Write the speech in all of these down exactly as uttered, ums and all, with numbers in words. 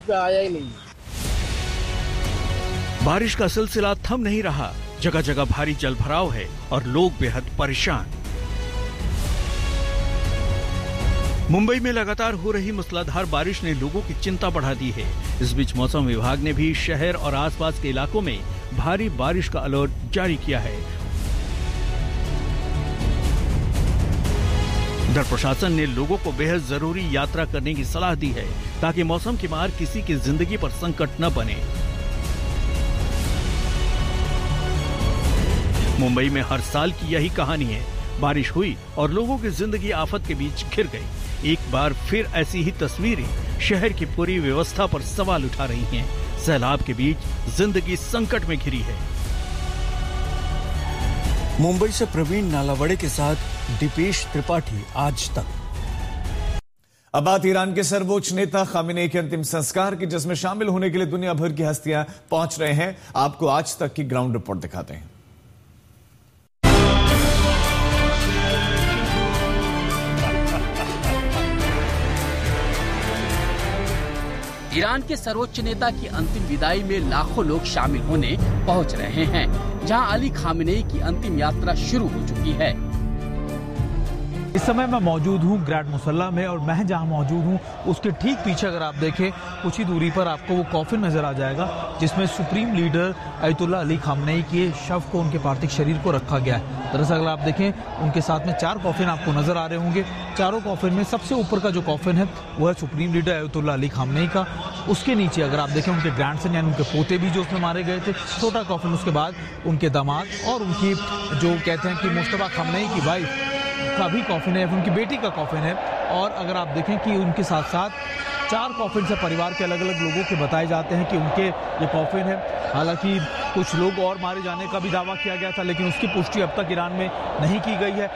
आया ही नहीं। बारिश का सिलसिला थम नहीं रहा, जगह जगह भारी जलभराव है और लोग बेहद परेशान। मुंबई में लगातार हो रही मूसलाधार बारिश ने लोगों की चिंता बढ़ा दी है। इस बीच मौसम विभाग ने भी शहर और आसपास के इलाकों में भारी बारिश का अलर्ट जारी किया है। उधर प्रशासन ने लोगों को बेहद जरूरी यात्रा करने की सलाह दी है ताकि मौसम की मार किसी की जिंदगी पर संकट न बने। मुंबई में हर साल की यही कहानी है। बारिश हुई और लोगों की जिंदगी आफत के बीच घिर गई। एक बार फिर ऐसी ही तस्वीरें शहर की पूरी व्यवस्था पर सवाल उठा रही हैं। सैलाब के बीच जिंदगी संकट में घिरी है। मुंबई से प्रवीण नालावड़े के साथ दीपेश त्रिपाठी, आज तक। अब बात ईरान के सर्वोच्च नेता खामेनेई के अंतिम संस्कार की, जिसमें शामिल होने के लिए दुनिया भर की हस्तियां पहुंच रहे हैं। आपको आज तक की ग्राउंड रिपोर्ट दिखाते हैं। ईरान के सर्वोच्च नेता की अंतिम विदाई में लाखों लोग शामिल होने पहुंच रहे हैं, जहां अली खामेनेई की अंतिम यात्रा शुरू हो चुकी है। इस समय मैं मौजूद हूँ ग्रैंड मुसल्ला में, और मैं जहाँ मौजूद हूँ उसके ठीक पीछे अगर आप देखें कुछ ही दूरी पर आपको वो कॉफिन नजर आ जाएगा, जिसमें सुप्रीम लीडर अयतुल्ला अली खामेनेई के शव को, उनके पार्थिव शरीर को रखा गया है। दरअसल अगर आप देखें उनके साथ में चार कॉफिन आपको नजर आ रहे होंगे। चारों कॉफिन में सबसे ऊपर का जो कॉफिन है वो है सुप्रीम लीडर अयतुल्ला अली खामेनेई का। उसके नीचे अगर आप देखें उनके ग्रैंडसन यानी उनके पोते भी जो उसमें मारे गए थे, छोटा कॉफिन। उसके बाद उनके दामाद और उनकी जो कहते हैं कि मुश्तबा खामेनेई की वाइफ का भी कॉफिन है, उनकी बेटी का कॉफिन है। और अगर आप देखें कि उनके साथ साथ चार कॉफिन से परिवार के अलग अलग लोगों के बताए जाते हैं कि उनके ये कॉफिन है। हालांकि कुछ लोग और मारे जाने का भी दावा किया गया था, लेकिन उसकी पुष्टि अब तक ईरान में नहीं की गई है।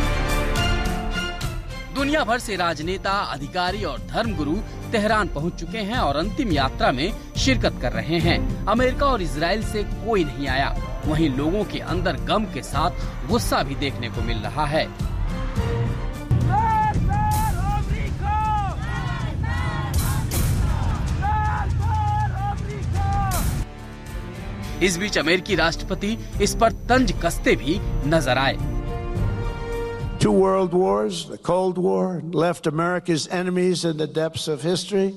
दुनिया भर से राजनेता, अधिकारी और धर्मगुरु तेहरान पहुंच चुके हैं और अंतिम यात्रा में शिरकत कर रहे हैं। अमेरिका और इजराइल से कोई नहीं आया। वहीं लोगों के अंदर गम के साथ गुस्सा भी देखने को मिल रहा है। इस बीच अमेरिकी राष्ट्रपति इस पर तंज कसते भी नजर आए। Two world wars, the Cold War, left America's enemies in the depths of history.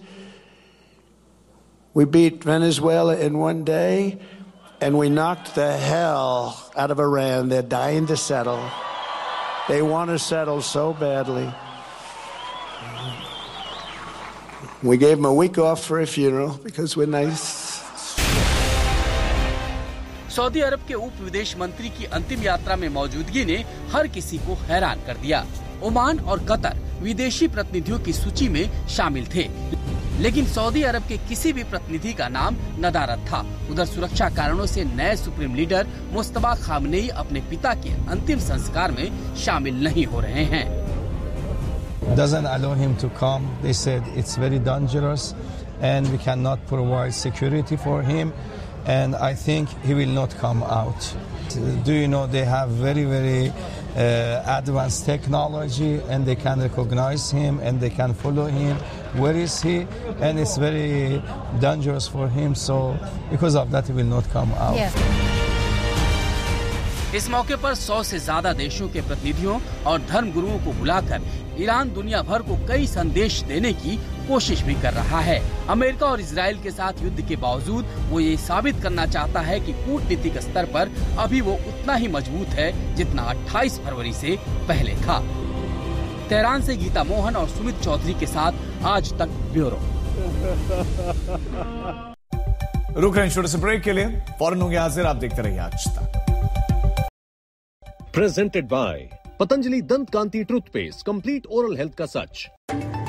We beat Venezuela in one day, and we knocked the hell out of Iran. They're dying to settle. They want to settle so badly. We gave them a week off for a funeral because we're nice. Saudi अरब के उप विदेश मंत्री की अंतिम यात्रा में मौजूदगी ने हर किसी को हैरान कर दिया। ओमान और कतर विदेशी प्रतिनिधियों की सूची में शामिल थे, लेकिन सऊदी अरब के किसी भी प्रतिनिधि का नाम नदारद था। उधर सुरक्षा कारणों से नए सुप्रीम लीडर मुश्तबा खामेनेई अपने पिता के अंतिम संस्कार में शामिल नहीं हो रहे हैं। Doesn't allow him to come. They said it's very dangerous and we cannot provide security for him. And I think he will not come out. Do you know they have very, very uh, advanced technology and they can recognize him and they can follow him. Where is he? And it's very dangerous for him. So because of that, he will not come out. Yeah. इस मौके पर सौ से ज्यादा देशों के प्रतिनिधियों और धर्मगुरुओं को बुलाकर ईरान दुनिया भर को कई संदेश देने की कोशिश भी कर रहा है। अमेरिका और इजराइल के साथ युद्ध के बावजूद वो ये साबित करना चाहता है कि कूटनीतिक स्तर पर अभी वो उतना ही मजबूत है जितना अट्ठाईस फरवरी से पहले था। तेहरान से गीता मोहन और सुमित चौधरी के साथ आज तक ब्यूरो। रुक रहे हैं छोटे से ब्रेक के लिए, फौरन होंगे हाजिर। आप देखते रहिए आज तक। Presented by Patanjali Dant Kanti Toothpaste, complete oral health का सच।